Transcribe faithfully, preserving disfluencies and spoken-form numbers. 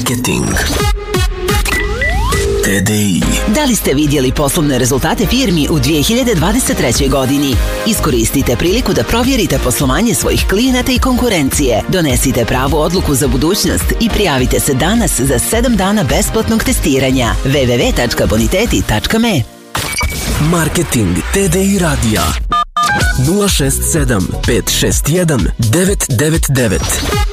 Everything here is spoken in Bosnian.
Marketing. T D I. Da li ste vidjeli poslovne rezultate firmi u dvije hiljade dvadeset trećoj godini? Iskoristite priliku da provjerite poslovanje svojih klijenata i konkurencije. Donesite pravu odluku za budućnost i prijavite se danas za sedam dana besplatnog testiranja. w w w tačka boniteti tačka me. Marketing T D I radija nula šest sedam pet šest jedan devet devet devet.